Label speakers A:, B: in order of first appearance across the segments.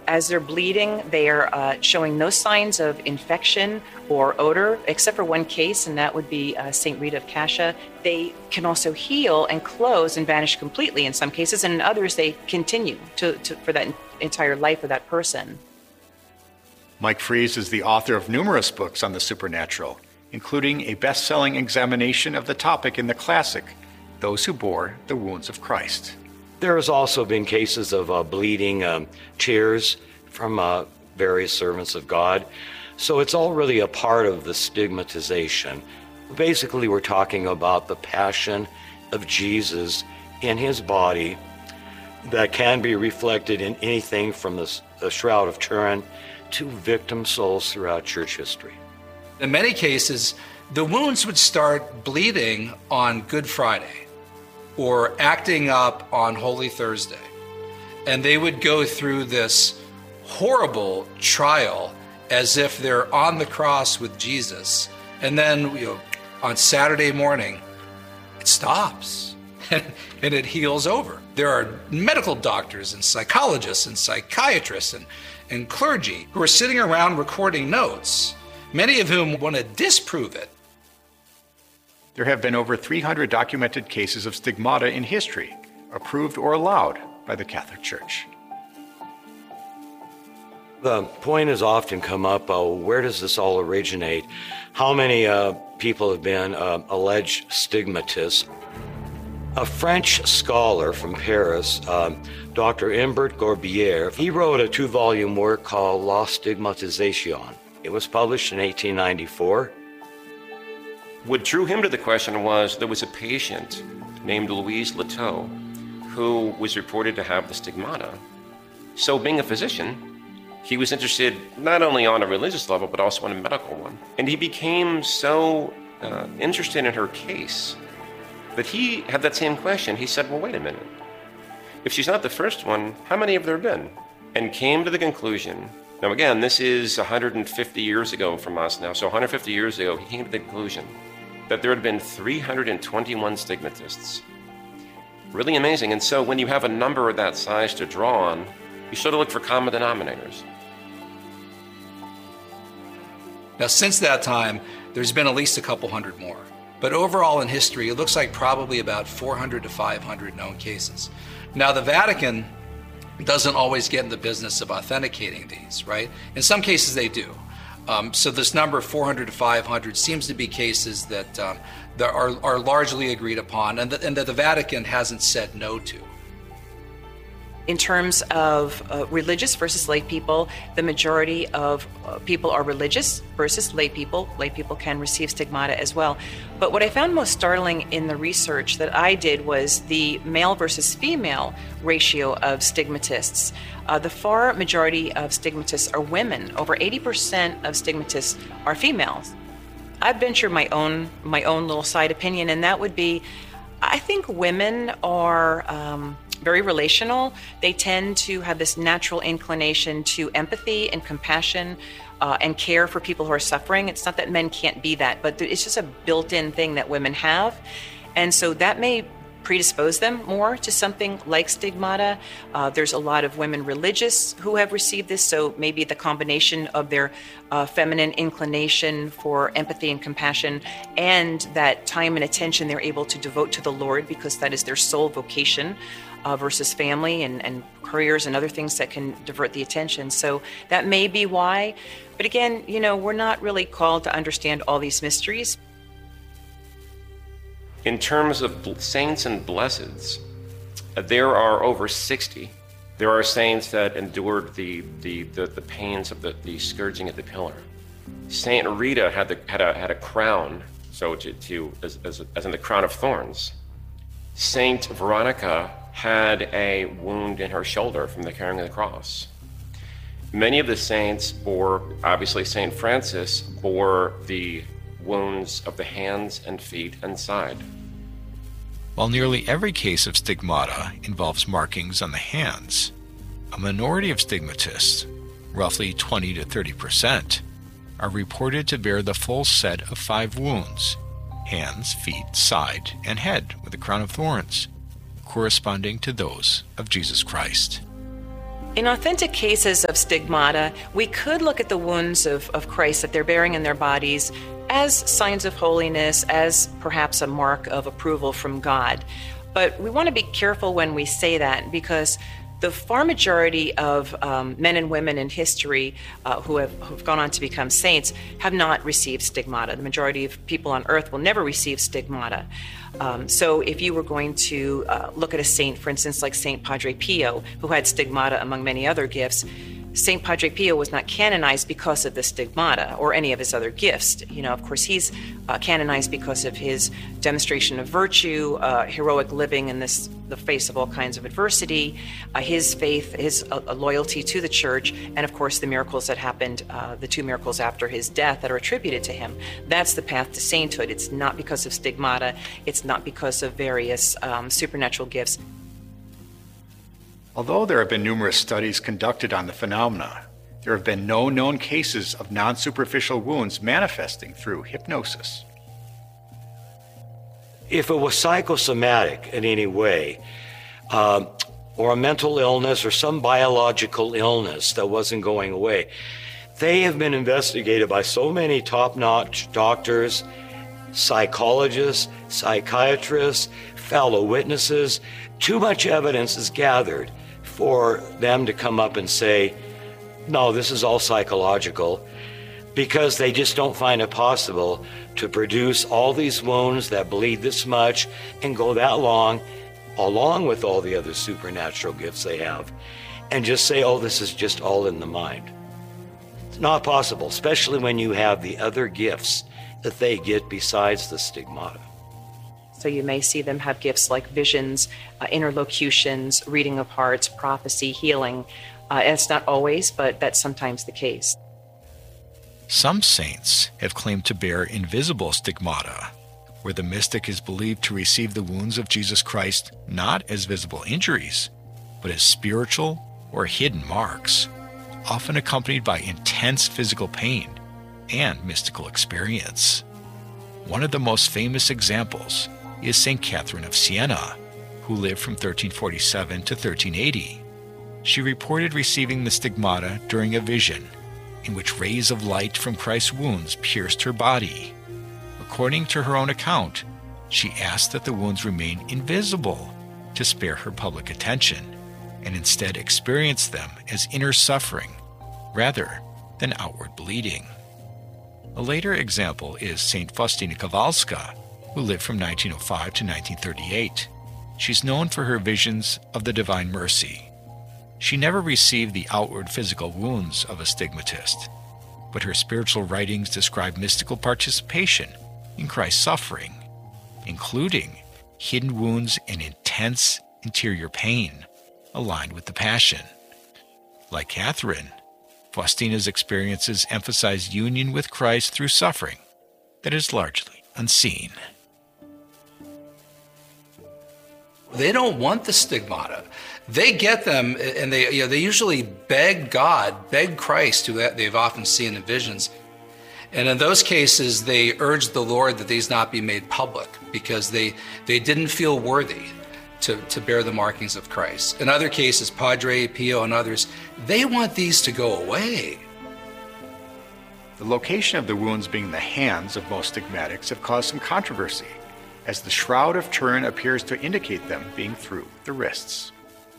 A: as they're bleeding, they are showing no signs of infection or odor, except for one case, and that would be St. Rita of Cascia. They can also heal and close and vanish completely in some cases, and in others they continue for that entire life of that person.
B: Mike Fries is the author of numerous books on the supernatural, including a best-selling examination of the topic in the classic, Those Who Bore the Wounds of Christ.
C: There has also been cases of bleeding tears from various servants of God. So it's all really a part of the stigmatization. Basically, we're talking about the passion of Jesus in his body that can be reflected in anything from the Shroud of Turin to victim souls throughout church history.
D: In many cases, the wounds would start bleeding on Good Friday or acting up on Holy Thursday. And they would go through this horrible trial as if they're on the cross with Jesus. And then, on Saturday morning, it stops and it heals over. There are medical doctors and psychologists and psychiatrists and clergy who are sitting around recording notes, many of whom want to disprove it.
B: There have been over 300 documented cases of stigmata in history, approved or allowed by the Catholic Church.
C: The point has often come up, where does this all originate? How many people have been alleged stigmatists? A French scholar from Paris, Dr. Humbert Gorbier, he wrote a 2-volume work called La Stigmatisation. It was published in 1894.
E: What drew him to the question was there was a patient named Louise Leteau who was reported to have the stigmata. So being a physician, he was interested not only on a religious level, but also on a medical one. And he became so interested in her case that he had that same question. He said, well, wait a minute. If she's not the first one, how many have there been? And came to the conclusion. Now again, this is 150 years ago from us now. So 150 years ago, he came to the conclusion that there had been 321 stigmatists. Really amazing. And so when you have a number of that size to draw on, you sort of look for common denominators.
D: Now, since that time, there's been at least a couple hundred more. But overall in history, it looks like probably about 400 to 500 known cases. Now, the Vatican doesn't always get in the business of authenticating these, right? In some cases, they do. So this number, 400 to 500, seems to be cases that are largely agreed upon and that the Vatican hasn't said no to.
A: In terms of religious versus lay people, the majority of people are religious versus lay people. Lay people can receive stigmata as well. But what I found most startling in the research that I did was the male versus female ratio of stigmatists. The far majority of stigmatists are women. Over 80% of stigmatists are females. I venture my own little side opinion, and that would be, I think women are very relational. They tend to have this natural inclination to empathy and compassion and care for people who are suffering. It's not that men can't be that, but it's just a built-in thing that women have. And so that may predispose them more to something like stigmata. There's a lot of women religious who have received this, so maybe the combination of their feminine inclination for empathy and compassion and that time and attention they're able to devote to the Lord because that is their sole vocation versus family and careers and other things that can divert the attention. So that may be why. But again, we're not really called to understand all these mysteries.
E: In terms of saints and blesseds, there are over 60. There are saints that endured the pains of the scourging at the pillar. Saint Rita had a crown, so as in the crown of thorns. Saint Veronica had a wound in her shoulder from the carrying of the cross. Many of the saints obviously Saint Francis bore the wounds of the hands and feet and side.
F: While nearly every case of stigmata involves markings on the hands, a minority of stigmatists, roughly 20 to 30%, are reported to bear the full set of 5 wounds: hands, feet, side, and head with a crown of thorns, corresponding to those of Jesus Christ.
A: In authentic cases of stigmata, we could look at the wounds of Christ that they're bearing in their bodies as signs of holiness, as perhaps a mark of approval from God. But we want to be careful when we say that, because the far majority of men and women in history who've gone on to become saints have not received stigmata. The majority of people on earth will never receive stigmata. So if you were going to look at a saint, for instance, like Saint Padre Pio, who had stigmata among many other gifts, Saint Padre Pio was not canonized because of the stigmata or any of his other gifts. Of course, he's canonized because of his demonstration of virtue, heroic living in the face of all kinds of adversity, his faith, his loyalty to the church, and of course the miracles that happened, the 2 miracles after his death that are attributed to him. That's the path to sainthood. It's not because of stigmata. It's not because of various supernatural gifts.
B: Although there have been numerous studies conducted on the phenomena, there have been no known cases of non-superficial wounds manifesting through hypnosis.
C: If it was psychosomatic in any way, or a mental illness or some biological illness that wasn't going away, they have been investigated by so many top-notch doctors, psychologists, psychiatrists, fellow witnesses. Too much evidence is gathered for them to come up and say, no, this is all psychological, because they just don't find it possible to produce all these wounds that bleed this much and go that long, along with all the other supernatural gifts they have, and just say, oh, this is just all in the mind. It's not possible, especially when you have the other gifts that they get besides the stigmata.
A: So you may see them have gifts like visions, interlocutions, reading of hearts, prophecy, healing. It's not always, but that's sometimes the case.
F: Some saints have claimed to bear invisible stigmata, where the mystic is believed to receive the wounds of Jesus Christ not as visible injuries, but as spiritual or hidden marks, often accompanied by intense physical pain and mystical experience. One of the most famous examples is St. Catherine of Siena, who lived from 1347 to 1380. She reported receiving the stigmata during a vision in which rays of light from Christ's wounds pierced her body. According to her own account, she asked that the wounds remain invisible to spare her public attention, and instead experience them as inner suffering rather than outward bleeding. A later example is St. Faustina Kowalska, who lived from 1905 to 1938. She's known for her visions of the Divine Mercy. She never received the outward physical wounds of a stigmatist, but her spiritual writings describe mystical participation in Christ's suffering, including hidden wounds and intense interior pain aligned with the Passion. Like Catherine, Faustina's experiences emphasize union with Christ through suffering that is largely unseen.
D: They don't want the stigmata. They get them, and they usually beg God, beg Christ, who they've often seen in visions. And in those cases, they urge the Lord that these not be made public, because they didn't feel worthy to bear the markings of Christ. In other cases, Padre Pio and others, they want these to go away.
B: The location of the wounds being the hands of most stigmatics have caused some controversy, as the Shroud of Turin appears to indicate them being through the wrists.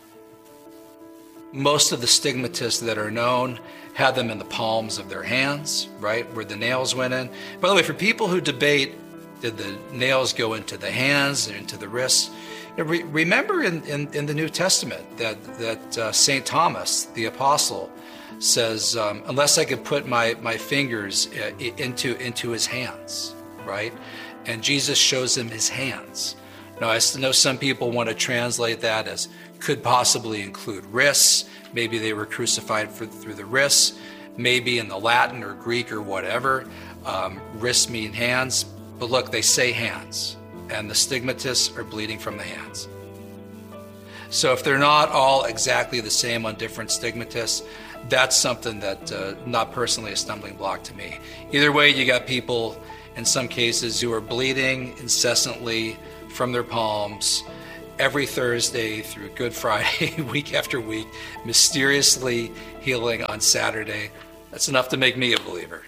D: Most of the stigmatists that are known have them in the palms of their hands, right, where the nails went in. By the way, for people who debate, did the nails go into the hands or into the wrists? Remember in the New Testament that St. Thomas, the apostle, says, unless I could put my fingers into his hands, right? And Jesus shows him his hands. Now, I know some people want to translate that as could possibly include wrists. Maybe they were crucified through the wrists. Maybe in the Latin or Greek or whatever, wrists mean hands. But look, they say hands, and the stigmatists are bleeding from the hands. So if they're not all exactly the same on different stigmatists, that's something that not personally a stumbling block to me. Either way, you got people in some cases who are bleeding incessantly from their palms, every Thursday through Good Friday, week after week, mysteriously healing on Saturday. That's enough to make me a believer.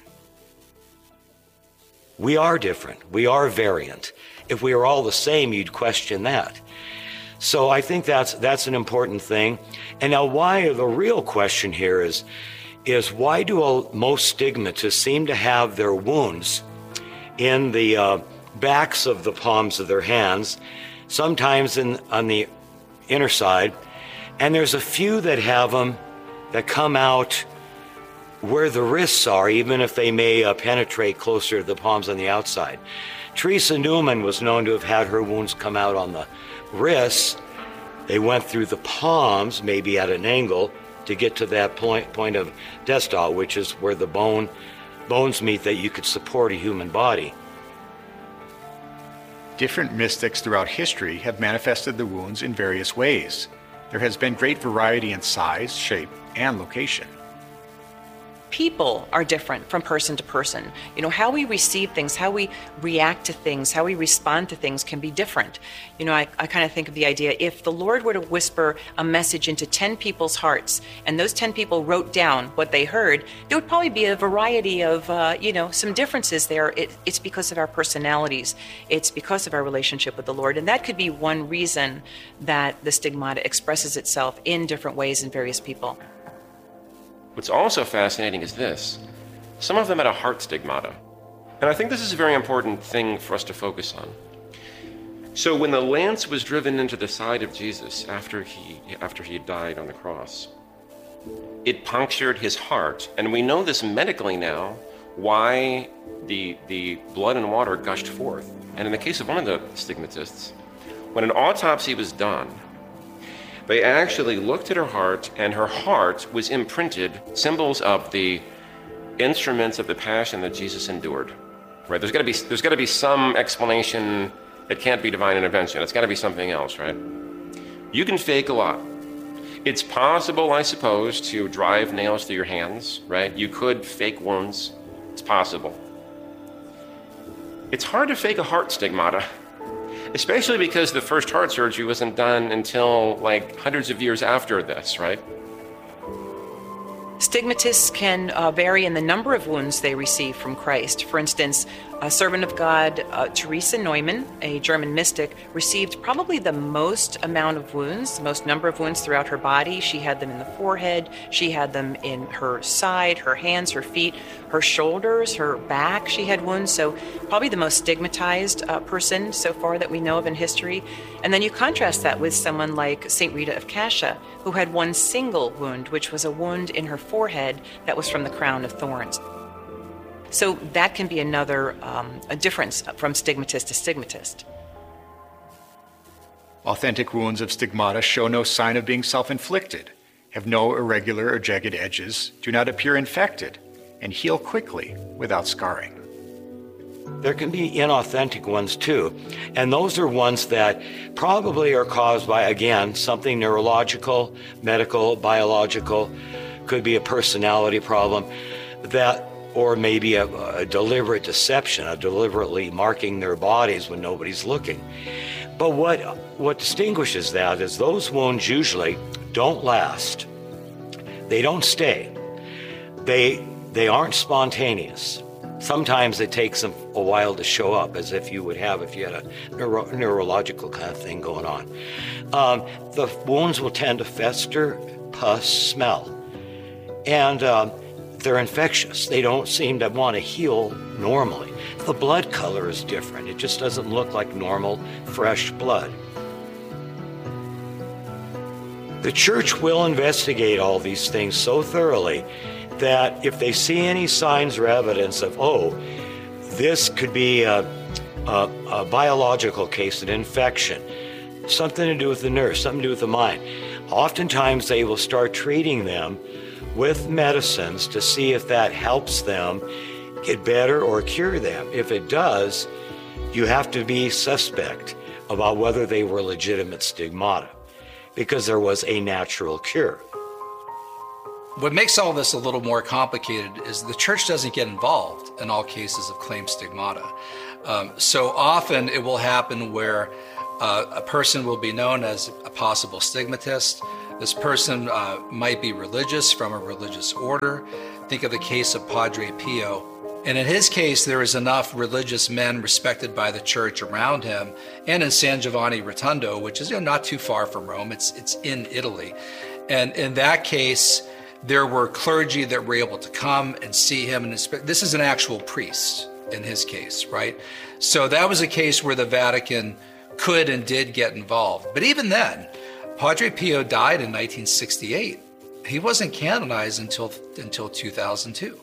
C: We are different. We are variant. If we were all the same, you'd question that. So I think that's an important thing. And now the real question here is why do most stigmatists seem to have their wounds in the backs of the palms of their hands, sometimes on the inner side, and there's a few that have them that come out where the wrists are, even if they may penetrate closer to the palms on the outside. Teresa Newman was known to have had her wounds come out on the wrists. They went through the palms, maybe at an angle, to get to that point of diastole, which is where the bones meet that you could support a human body.
B: Different mystics throughout history have manifested the wounds in various ways. There has been great variety in size, shape, and location.
A: People are different from person to person. You know, how we receive things, how we react to things, how we respond to things can be different. You know, I kind of think of the idea, if the Lord were to whisper a message into 10 people's hearts, and those 10 people wrote down what they heard, there would probably be a variety of, some differences there. It's because of our personalities. It's because of our relationship with the Lord. And that could be one reason that the stigmata expresses itself in different ways in various people.
E: What's also fascinating is this. Some of them had a heart stigmata. And I think this is a very important thing for us to focus on. So when the lance was driven into the side of Jesus after he died on the cross, it punctured his heart. And we know this medically now, why the blood and water gushed forth. And in the case of one of the stigmatists, when an autopsy was done, they actually looked at her heart, and her heart was imprinted, symbols of the instruments of the passion that Jesus endured. Right? There's got to be some explanation. It can't be divine intervention. It's got to be something else, right? You can fake a lot. It's possible, I suppose, to drive nails through your hands, right? You could fake wounds. It's possible. It's hard to fake a heart stigmata, especially because the first heart surgery wasn't done until like hundreds of years after this, right?
A: Stigmatists can vary in the number of wounds they receive from Christ. For instance, a servant of God, Teresa Neumann, a German mystic, received probably the most amount of wounds, the most number of wounds throughout her body. She had them in the forehead, she had them in her side, her hands, her feet, her shoulders, her back. She had wounds, so probably the most stigmatized person so far that we know of in history. And then you contrast that with someone like St. Rita of Cascia, who had one single wound, which was a wound in her forehead that was from the crown of thorns. So that can be another a difference from stigmatist to stigmatist.
B: Authentic wounds of stigmata show no sign of being self-inflicted, have no irregular or jagged edges, do not appear infected, and heal quickly without scarring.
C: There can be inauthentic ones too, and those are ones that probably are caused by, again, something neurological, medical, biological, could be a personality problem, or maybe a deliberate deception, a deliberately marking their bodies when nobody's looking. But what distinguishes that is those wounds usually don't last. They don't stay. They aren't spontaneous. Sometimes it takes them a while to show up, as if you would have if you had a neurological kind of thing going on. The wounds will tend to fester, pus, smell, and they're infectious. They don't seem to want to heal normally. The blood color is different. It just doesn't look like normal, fresh blood. The church will investigate all these things so thoroughly that if they see any signs or evidence of, this could be a biological case, an infection, something to do with the nerves, something to do with the mind, oftentimes they will start treating them with medicines to see if that helps them get better or cure them. If it does, you have to be suspect about whether they were legitimate stigmata, because there was a natural cure.
D: What makes all this a little more complicated is the church doesn't get involved in all cases of claimed stigmata. So often it will happen where a person will be known as a possible stigmatist. This person might be religious from a religious order. Think of the case of Padre Pio. And in his case, there is enough religious men respected by the church around him, and in San Giovanni Rotondo, which is not too far from Rome. It's in Italy. And in that case, there were clergy that were able to come and see him. And this is an actual priest in his case, right? So that was a case where the Vatican could and did get involved. But even then, Padre Pio died in 1968. He wasn't canonized until 2002.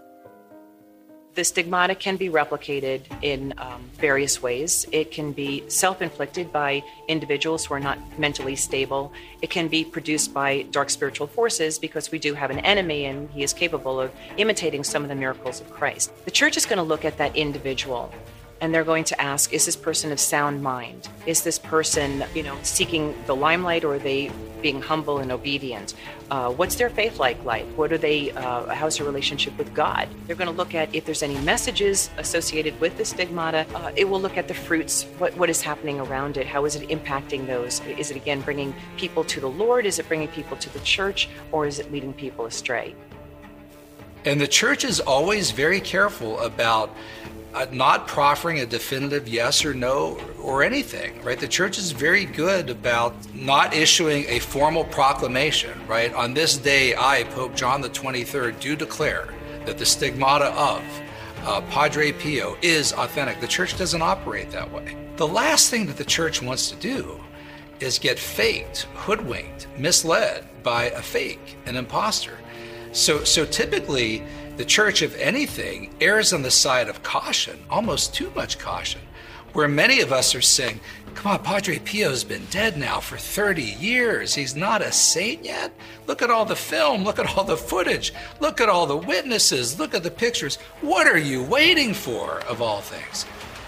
A: The stigmata can be replicated in various ways. It can be self-inflicted by individuals who are not mentally stable. It can be produced by dark spiritual forces because we do have an enemy and he is capable of imitating some of the miracles of Christ. The church is going to look at that individual and they're going to ask, is this person of sound mind? Is this person, seeking the limelight, or are they being humble and obedient? What's their faith like? What are they, how's their relationship with God? They're going to look at if there's any messages associated with the stigmata. It will look at the fruits, what is happening around it, how is it impacting those? Is it, again, bringing people to the Lord? Is it bringing people to the church? Or is it leading people astray?
D: And the church is always very careful about not proffering a definitive yes or no or anything, right? The church is very good about not issuing a formal proclamation, right? On this day, I, Pope John the 23rd, do declare that the stigmata of Padre Pio is authentic. The church doesn't operate that way. The last thing that the church wants to do is get faked, hoodwinked, misled by a fake, an imposter. So typically, the church, if anything, errs on the side of caution, almost too much caution, where many of us are saying, come on, Padre Pio's been dead now for 30 years. He's not a saint yet. Look at all the film. Look at all the footage. Look at all the witnesses. Look at the pictures. What are you waiting for, of all things?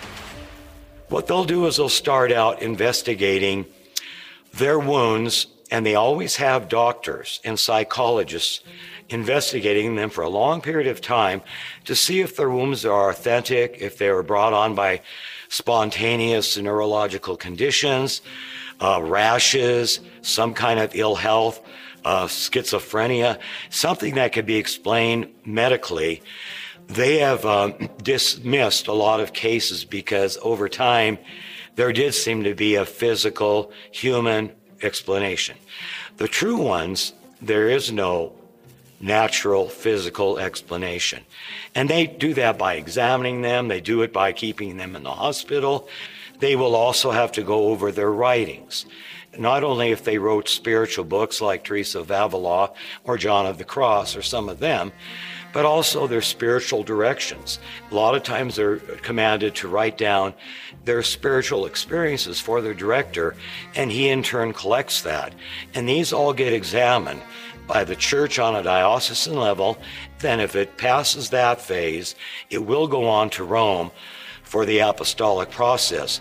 C: What they'll do is they'll start out investigating their wounds, and they always have doctors and psychologists investigating them for a long period of time to see if their wounds are authentic, if they were brought on by spontaneous neurological conditions, rashes, some kind of ill health, schizophrenia, something that could be explained medically. They have dismissed a lot of cases because over time there did seem to be a physical, human explanation. The true ones, there is no natural physical explanation. And they do that by examining them. They do it by keeping them in the hospital. They will also have to go over their writings. Not only if they wrote spiritual books like Teresa of Avila or John of the Cross or some of them, but also their spiritual directions. A lot of times they're commanded to write down their spiritual experiences for their director, and he in turn collects that. And these all get examined by the church on a diocesan level. Then if it passes that phase, it will go on to Rome for the apostolic process.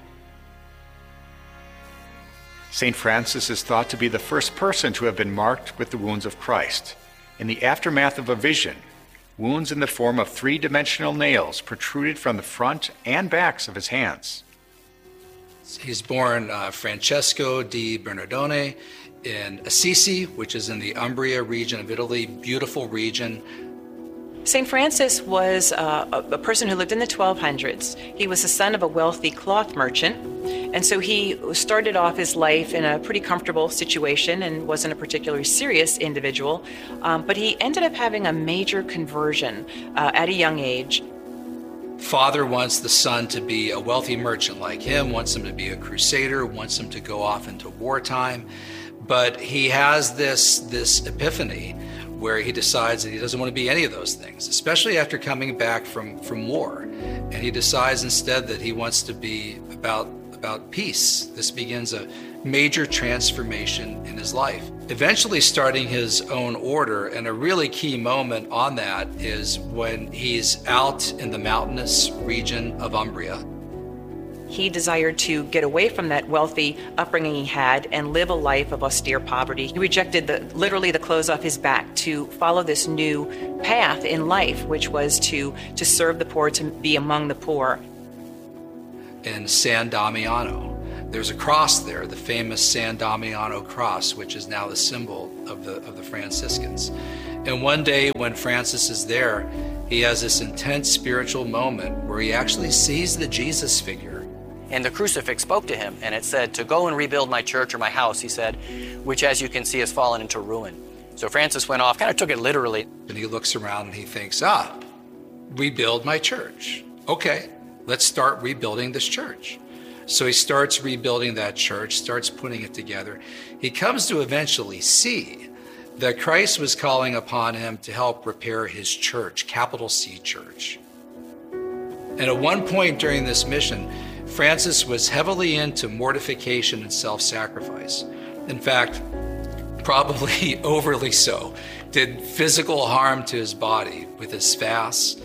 B: St. Francis is thought to be the first person to have been marked with the wounds of Christ. In the aftermath of a vision, wounds in the form of three-dimensional nails protruded from the front and backs of his hands.
D: He's born Francesco di Bernardone in Assisi, which is in the Umbria region of Italy, beautiful region.
A: St. Francis was a person who lived in the 1200s. He was the son of a wealthy cloth merchant, and so he started off his life in a pretty comfortable situation and wasn't a particularly serious individual, but he ended up having a major conversion at a young age.
D: Father wants the son to be a wealthy merchant like him, wants him to be a crusader, wants him to go off into wartime, but he has this epiphany where he decides that he doesn't want to be any of those things, especially after coming back from war. And he decides instead that he wants to be about peace. This begins a major transformation in his life, eventually starting his own order. And a really key moment on that is when he's out in the mountainous region of Umbria.
A: He desired to get away from that wealthy upbringing he had and live a life of austere poverty. He rejected literally the clothes off his back to follow this new path in life, which was to serve the poor, to be among the poor.
D: In San Damiano, there's a cross there, the famous San Damiano cross, which is now the symbol of the Franciscans. And one day when Francis is there, he has this intense spiritual moment where he actually sees the Jesus figure.
G: And the crucifix spoke to him, and it said, "To go and rebuild my church or my house," he said, "which as you can see has fallen into ruin." So Francis went off, kind of took it literally.
D: And he looks around and he thinks, rebuild my church. Okay, let's start rebuilding this church. So he starts rebuilding that church, starts putting it together. He comes to eventually see that Christ was calling upon him to help repair his church, capital C church. And at one point during this mission, Francis was heavily into mortification and self-sacrifice. In fact, probably overly so, did physical harm to his body with his fasts.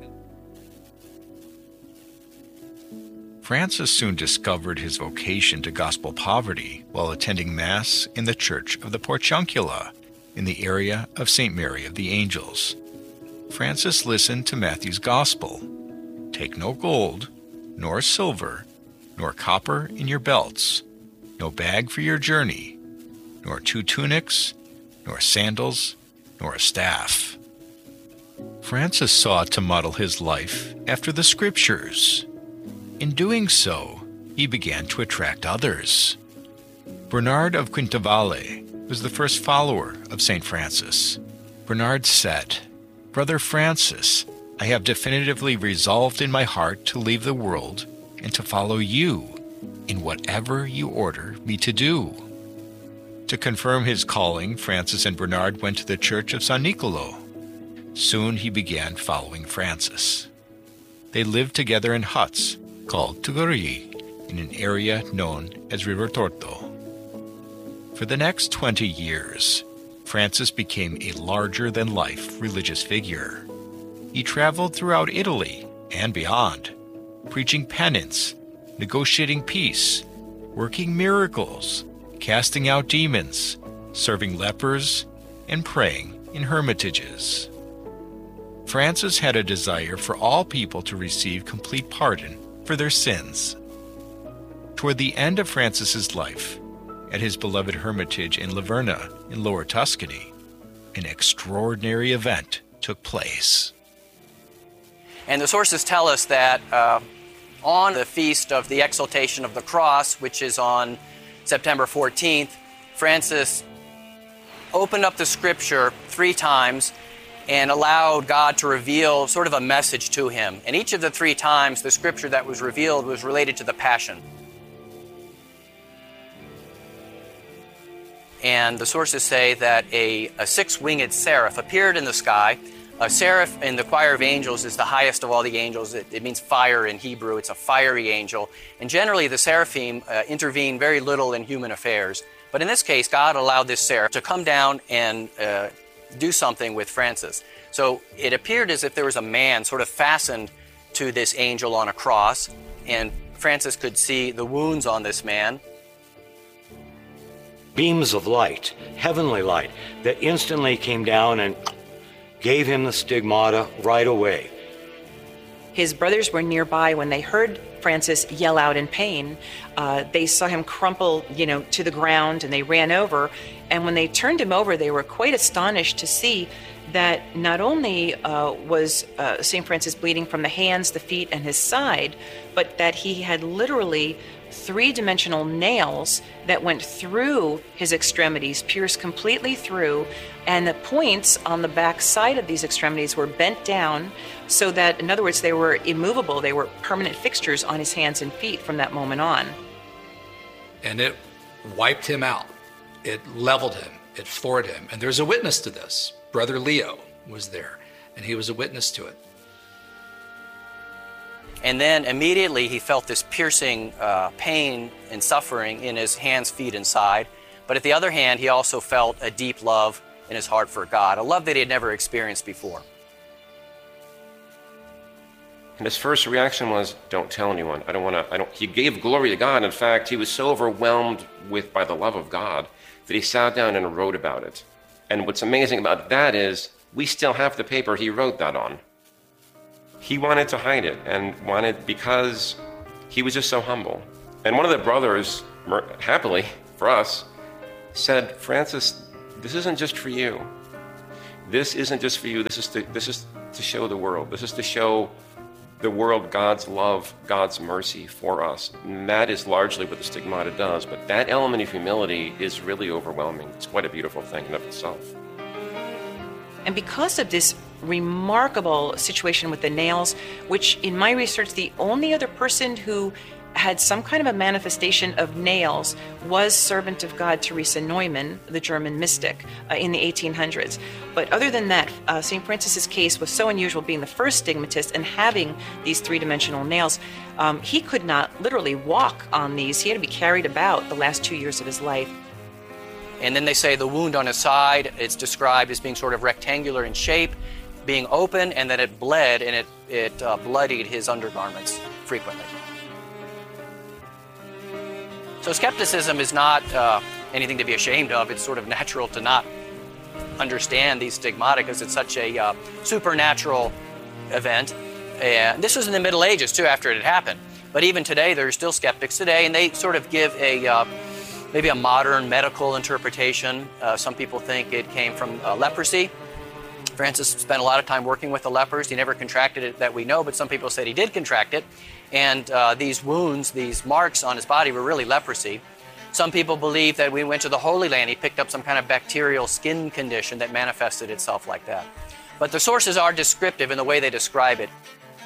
F: Francis soon discovered his vocation to gospel poverty while attending Mass in the Church of the Porciuncula in the area of St. Mary of the Angels. Francis listened to Matthew's Gospel. "Take no gold, nor silver, nor copper in your belts, no bag for your journey, nor 2 tunics, nor sandals, nor a staff." Francis sought to model his life after the Scriptures. In doing so, he began to attract others. Bernard of Quintavalle was the first follower of St. Francis. Bernard said, "Brother Francis, I have definitively resolved in my heart to leave the world and to follow you in whatever you order me to do." To confirm his calling, Francis and Bernard went to the church of San Nicolo. Soon he began following Francis. They lived together in huts called Tuguri in an area known as Rivertorto. For the next 20 years, Francis became a larger-than-life religious figure. He traveled throughout Italy and beyond, preaching penance, negotiating peace, working miracles, casting out demons, serving lepers, and praying in hermitages. Francis had a desire for all people to receive complete pardon for their sins. Toward the end of Francis's life, at his beloved hermitage in Laverna in Lower Tuscany, an extraordinary event took place.
G: And the sources tell us that on the feast of the Exaltation of the Cross, which is on September 14th, Francis opened up the Scripture 3 times and allowed God to reveal sort of a message to him. And each of the 3 times, the Scripture that was revealed was related to the Passion. And the sources say that a 6-winged seraph appeared in the sky. A seraph in the choir of angels is the highest of all the angels. It means fire in Hebrew. It's a fiery angel. And generally, the seraphim intervene very little in human affairs. But in this case, God allowed this seraph to come down and do something with Francis. So it appeared as if there was a man sort of fastened to this angel on a cross, and Francis could see the wounds on this man.
C: Beams of light, heavenly light, that instantly came down and gave him the stigmata right away.
A: His brothers were nearby when they heard Francis yell out in pain. They saw him crumple, to the ground, and they ran over. And when they turned him over, they were quite astonished to see that not only was St. Francis bleeding from the hands, the feet, and his side, but that he had literally 3-dimensional nails that went through his extremities, pierced completely through, and the points on the back side of these extremities were bent down so that, in other words, they were immovable. They were permanent fixtures on his hands and feet from that moment on.
D: And it wiped him out. It leveled him. It floored him. And there's a witness to this. Brother Leo was there, and he was a witness to it.
G: And then immediately he felt this piercing pain and suffering in his hands, feet, and side. But at the other hand, he also felt a deep love in his heart for God, a love that he had never experienced before.
E: And his first reaction was, don't tell anyone. He gave glory to God. In fact, he was so overwhelmed by the love of God that he sat down and wrote about it. And what's amazing about that is we still have the paper he wrote that on. He wanted to hide it because he was just so humble. And one of the brothers, happily for us, said, "Francis, this isn't just for you. This isn't just for you. This is to show the world. This is to show the world God's love, God's mercy for us." And that is largely what the stigmata does. But that element of humility is really overwhelming. It's quite a beautiful thing in of itself.
A: And because of this remarkable situation with the nails, which in my research, the only other person who had some kind of a manifestation of nails was servant of God Teresa Neumann, the German mystic, in the 1800s. But other than that, St. Francis's case was so unusual, being the first stigmatist and having these three-dimensional nails. He could not literally walk on these. He had to be carried about the last 2 years of his life.
G: And then they say the wound on his side, it's described as being sort of rectangular in shape, being open, and that it bled, and it bloodied his undergarments frequently. So skepticism is not anything to be ashamed of. It's sort of natural to not understand these stigmata because it's such a supernatural event. And this was in the Middle Ages, too, after it had happened. But even today, there are still skeptics today, and they sort of give maybe a modern medical interpretation. Some people think it came from leprosy. Francis spent a lot of time working with the lepers. He never contracted it that we know, but some people said he did contract it. And these wounds, these marks on his body were really leprosy. Some people believe that when he went to the Holy Land, he picked up some kind of bacterial skin condition that manifested itself like that. But the sources are descriptive in the way they describe it.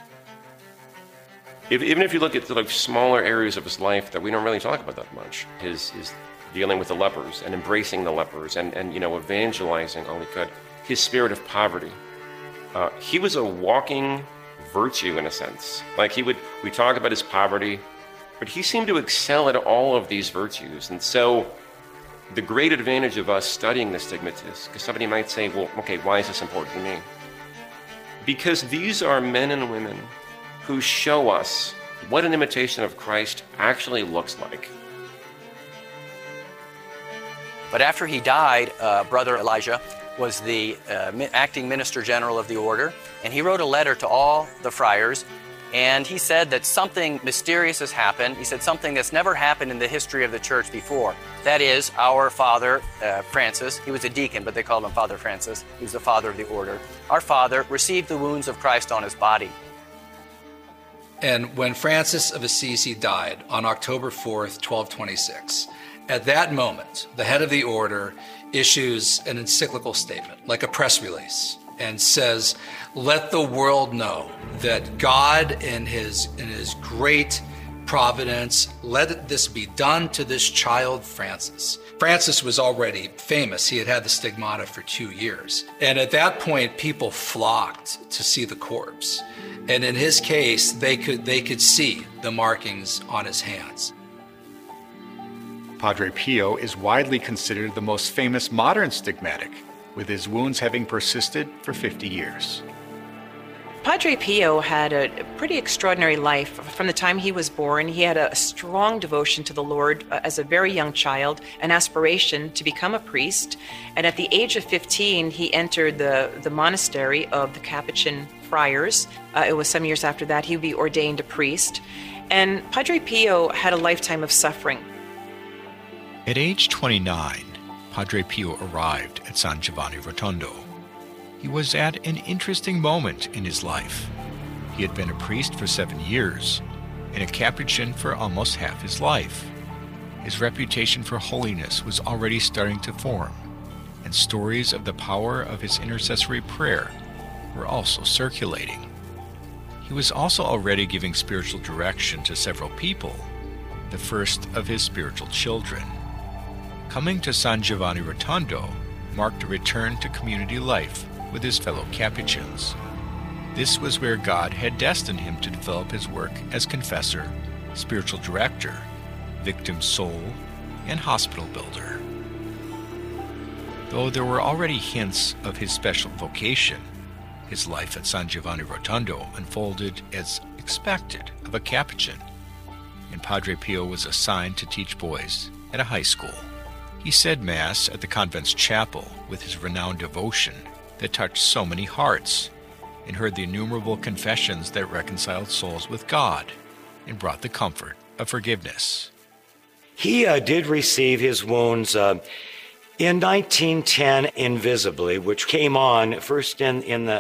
E: Even if you look at the smaller areas of his life that we don't really talk about that much, his dealing with the lepers and embracing the lepers and evangelizing all he could, his spirit of poverty. He was a walking virtue in a sense. We talk about his poverty, but he seemed to excel at all of these virtues. And so the great advantage of us studying the stigmatists, because somebody might say, well, okay, why is this important to me? Because these are men and women who show us what an imitation of Christ actually looks like.
G: But after he died, Brother Elijah was the acting minister general of the order, and he wrote a letter to all the friars, and he said that something mysterious has happened. He said something that's never happened in the history of the church before. That is, our father, Francis, he was a deacon, but they called him Father Francis. He was the father of the order. Our father received the wounds of Christ on his body.
D: And when Francis of Assisi died on October 4th, 1226, at that moment, the head of the order issues an encyclical statement, like a press release, and says, let the world know that God in his great providence, let this be done to this child Francis. Francis was already famous. He had had the stigmata for 2 years. And at that point, people flocked to see the corpse. And in his case, they could see the markings on his hands.
B: Padre Pio is widely considered the most famous modern stigmatic, with his wounds having persisted for 50 years.
A: Padre Pio had a pretty extraordinary life. From the time he was born, he had a strong devotion to the Lord as a very young child, an aspiration to become a priest. And at the age of 15, he entered the monastery of the Capuchin friars. It was some years after that he would be ordained a priest. And Padre Pio had a lifetime of suffering.
F: At age 29, Padre Pio arrived at San Giovanni Rotondo. He was at an interesting moment in his life. He had been a priest for 7 years and a Capuchin for almost half his life. His reputation for holiness was already starting to form, and stories of the power of his intercessory prayer were also circulating. He was also already giving spiritual direction to several people, the first of his spiritual children. Coming to San Giovanni Rotondo marked a return to community life with his fellow Capuchins. This was where God had destined him to develop his work as confessor, spiritual director, victim soul, and hospital builder. Though there were already hints of his special vocation, his life at San Giovanni Rotondo unfolded as expected of a Capuchin, and Padre Pio was assigned to teach boys at a high school. He said Mass at the convent's chapel with his renowned devotion that touched so many hearts, and heard the innumerable confessions that reconciled souls with God and brought the comfort of forgiveness.
C: He did receive his wounds in 1910 invisibly, which came on first in the